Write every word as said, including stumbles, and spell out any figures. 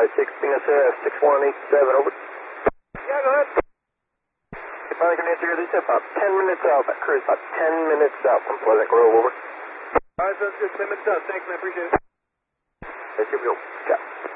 five six, Venus F six one eight seven, over. Yeah, go ahead. Finally going to answer here, this is about ten minutes out, that cruise about ten minutes out from Pleasant Grove, over. Alright, sounds good. ten minutes out. Thanks, man. Appreciate it. Yes, here we go. Got